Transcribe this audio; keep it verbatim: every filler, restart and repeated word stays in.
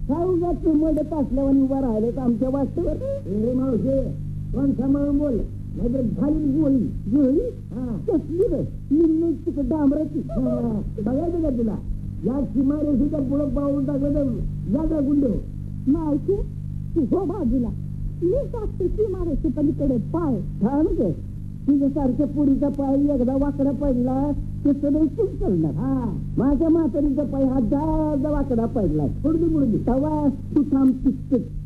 काय उगाच मध्ये पासल्यावर उभा राहिले तर आमच्या वास्तवर रे मावशे कोण सांभाळून बोल नाहीतर झाली गोळी गोळी हा कसली रे निम्मी तिकडे डांबराची बघायचं का तुला या सीमारेषेच्या पुढं पाऊल टाकलं तर या जा गुंड मावशी हो बाजूला मी टाकते सीमारेषे पलीकडे पाय छान काय तुझ्यासारख्या पुरीचा पाय एकदा वाकडा पडला ते सगळं तूच करणार हा माझ्या म्हातारीचा पाय हा जादा वाकडा पडलाय पुढली पुढली तवा तू थांब तिकच